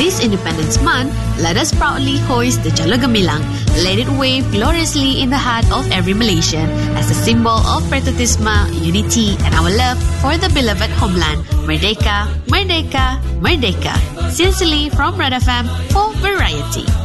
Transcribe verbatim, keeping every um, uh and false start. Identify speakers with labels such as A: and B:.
A: this Independence Month, let us proudly hoist the Jalur Gemilang. Let it wave gloriously in the heart of every Malaysian as a symbol of patriotism, unity, and our love for the beloved homeland. Merdeka, Merdeka, Merdeka. Sincerely from Red F M for Variety.